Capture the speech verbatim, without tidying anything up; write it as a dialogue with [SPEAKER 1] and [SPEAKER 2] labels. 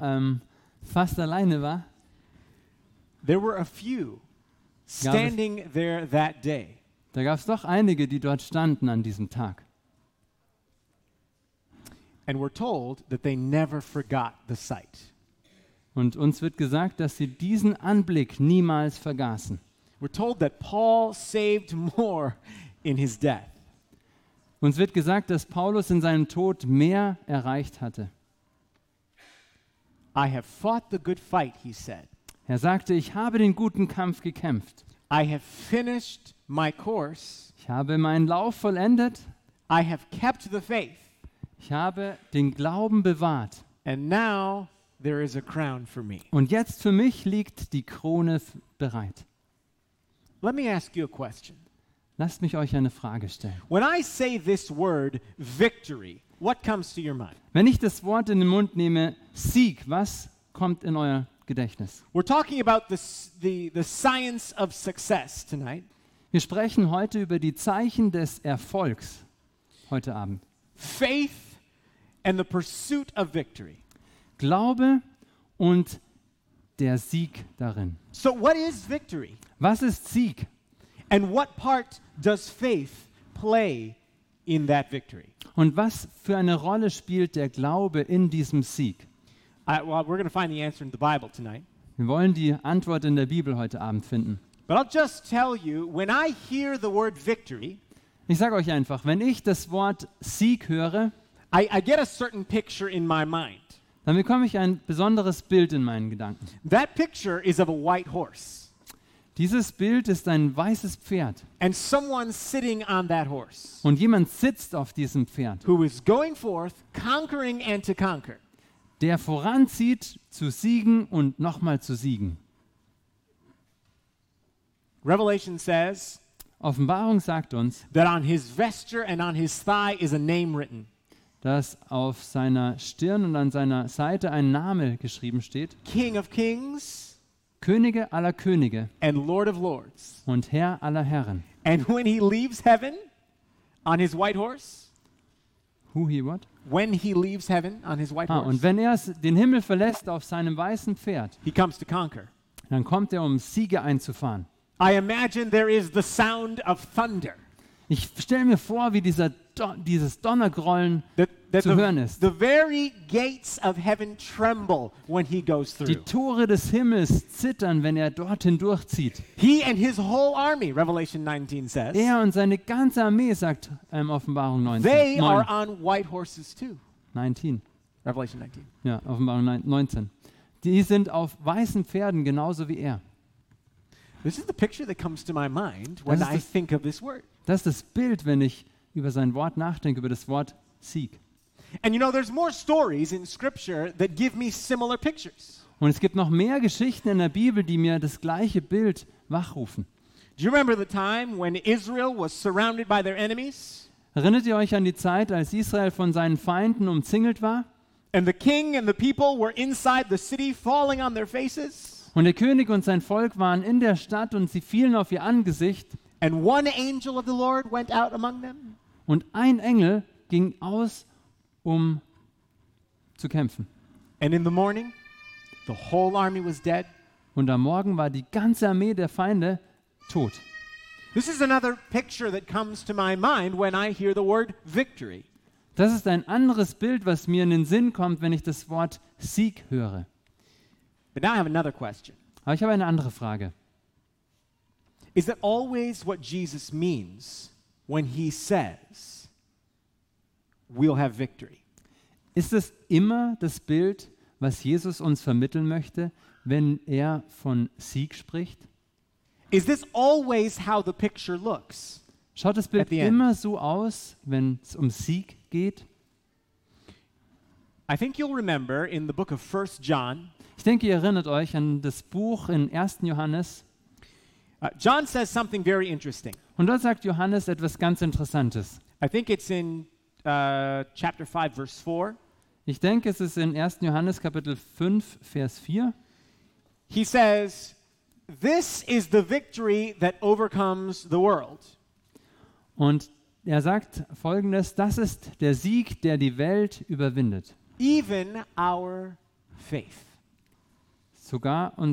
[SPEAKER 1] ähm, fast alleine war,
[SPEAKER 2] there were a few standing there that day.
[SPEAKER 1] da gab es doch einige, die dort standen an diesem Tag.
[SPEAKER 2] And we're told that they never forgot the sight.
[SPEAKER 1] Und uns wird gesagt, dass sie diesen Anblick niemals vergaßen.
[SPEAKER 2] We're told that Paul saved more in his death.
[SPEAKER 1] Uns wird gesagt, dass Paulus in seinem Tod mehr erreicht hatte.
[SPEAKER 2] I have fought the good fight, he said.
[SPEAKER 1] Er sagte, ich habe den guten Kampf gekämpft.
[SPEAKER 2] I have finished my course.
[SPEAKER 1] Ich habe meinen Lauf vollendet.
[SPEAKER 2] I have kept the faith.
[SPEAKER 1] Ich habe den Glauben bewahrt.
[SPEAKER 2] And now there is a crown for me.
[SPEAKER 1] Und jetzt für mich liegt die Krone f- bereit.
[SPEAKER 2] Let me ask you a question.
[SPEAKER 1] Lasst mich euch eine Frage stellen.
[SPEAKER 2] When I say this word, victory, what comes to your mind?
[SPEAKER 1] Wenn ich das Wort in den Mund nehme, Sieg, was kommt in euer Gedächtnis?
[SPEAKER 2] We're talking about the, s- the, the science of success tonight.
[SPEAKER 1] Wir sprechen heute über die Zeichen des Erfolgs heute Abend.
[SPEAKER 2] Faith and the pursuit of victory.
[SPEAKER 1] Glaube und der Sieg darin.
[SPEAKER 2] So what is victory?
[SPEAKER 1] Was ist Sieg?
[SPEAKER 2] And what part does faith play in that victory?
[SPEAKER 1] Und was für eine Rolle spielt der Glaube in diesem Sieg?
[SPEAKER 2] I, well, we're going to find the answer in the Bible tonight.
[SPEAKER 1] Wir wollen die Antwort in der Bibel heute Abend finden.
[SPEAKER 2] But I'll just tell you, when I hear the word victory,
[SPEAKER 1] Ich sage euch einfach, wenn ich das Wort Sieg höre,
[SPEAKER 2] I, I get a certain picture in my mind.
[SPEAKER 1] dann bekomme ich ein besonderes Bild in meinen Gedanken.
[SPEAKER 2] That picture is of a white horse
[SPEAKER 1] Dieses Bild ist ein weißes Pferd
[SPEAKER 2] and someone sitting on that horse
[SPEAKER 1] und jemand sitzt auf diesem Pferd,
[SPEAKER 2] who is going forth, conquering and to conquer.
[SPEAKER 1] der voranzieht zu siegen und nochmal zu siegen.
[SPEAKER 2] Revelation says
[SPEAKER 1] Offenbarung sagt uns,
[SPEAKER 2] that on his vesture and on his thigh is a name written.
[SPEAKER 1] dass auf seiner Stirn und an seiner Seite ein Name geschrieben steht,
[SPEAKER 2] King of kings
[SPEAKER 1] Könige aller Könige
[SPEAKER 2] and Lord of lords.
[SPEAKER 1] und Herr aller Herren.
[SPEAKER 2] And when he leaves heaven on his white horse,
[SPEAKER 1] Who he what?
[SPEAKER 2] when he leaves heaven on his white
[SPEAKER 1] Ah,
[SPEAKER 2] horse,
[SPEAKER 1] und wenn er s- den Himmel verlässt auf seinem weißen Pferd,
[SPEAKER 2] he comes to conquer.
[SPEAKER 1] dann kommt er, um Siege einzufahren.
[SPEAKER 2] I imagine there is the sound of thunder.
[SPEAKER 1] Ich stelle mir vor, wie dieser Do- dieses Donnergrollen
[SPEAKER 2] That, that
[SPEAKER 1] zu hören
[SPEAKER 2] the,
[SPEAKER 1] ist.
[SPEAKER 2] the very gates of heaven tremble when he goes
[SPEAKER 1] Die
[SPEAKER 2] through.
[SPEAKER 1] Tore des Himmels zittern, wenn er dorthin durchzieht.
[SPEAKER 2] He and his whole army, Revelation nineteen says,
[SPEAKER 1] Er und seine ganze Armee, sagt ähm, Offenbarung
[SPEAKER 2] they
[SPEAKER 1] neunzehn.
[SPEAKER 2] are
[SPEAKER 1] neun,
[SPEAKER 2] on white horses too.
[SPEAKER 1] neunzehn.
[SPEAKER 2] Revelation nineteen.
[SPEAKER 1] Ja, Offenbarung neun- neunzehn. Die sind auf weißen Pferden, genauso wie er.
[SPEAKER 2] This is the picture that comes to my mind when
[SPEAKER 1] Das ist
[SPEAKER 2] I
[SPEAKER 1] das-
[SPEAKER 2] think of this word.
[SPEAKER 1] Das ist das Bild, wenn ich über sein Wort nachdenke, über das Wort Sieg.
[SPEAKER 2] And you know, there's more stories in Scripture that give me similar pictures.
[SPEAKER 1] Und es gibt noch mehr Geschichten in der Bibel, die mir das gleiche Bild wachrufen.
[SPEAKER 2] Do you remember the time when Israel was surrounded by their enemies?
[SPEAKER 1] Erinnert ihr euch an die Zeit, als Israel von seinen Feinden umzingelt war?
[SPEAKER 2] And the king and the people were inside the city falling on their faces?
[SPEAKER 1] Und der König und sein Volk waren in der Stadt und sie fielen auf ihr Angesicht.
[SPEAKER 2] And one angel of the Lord went out among them?
[SPEAKER 1] Und ein Engel ging aus, um zu kämpfen.
[SPEAKER 2] And in the morning, the whole army was dead?
[SPEAKER 1] Und am Morgen war die ganze Armee der Feinde tot.
[SPEAKER 2] This is another picture that comes to my mind when I hear the word victory.
[SPEAKER 1] Das ist ein anderes Bild, was mir in den Sinn kommt, wenn ich das Wort Sieg höre.
[SPEAKER 2] But now I have another question.
[SPEAKER 1] Aber ich habe eine andere Frage.
[SPEAKER 2] Is that always what Jesus means when he says, we'll have victory?
[SPEAKER 1] Ist es immer das Bild, was Jesus uns vermitteln möchte, wenn er von Sieg spricht?
[SPEAKER 2] Is this always how the picture looks?
[SPEAKER 1] Schaut das
[SPEAKER 2] At
[SPEAKER 1] Bild
[SPEAKER 2] the end.
[SPEAKER 1] immer so aus, wenn es um Sieg geht?
[SPEAKER 2] I think you'll remember in the book of First John,
[SPEAKER 1] Ich denke, ihr erinnert euch an das Buch in ersten Johannes.
[SPEAKER 2] uh, John says something very interesting.
[SPEAKER 1] Und dort sagt Johannes etwas ganz Interessantes.
[SPEAKER 2] I think it's in uh, chapter five, verse four.
[SPEAKER 1] Ich denke, es ist in ersten Johannes Kapitel fünf, Vers vier.
[SPEAKER 2] He says, this is the victory that overcomes the world.
[SPEAKER 1] Und er sagt Folgendes: Das ist der Sieg, der die Welt überwindet.
[SPEAKER 2] Even our faith.
[SPEAKER 1] Sogar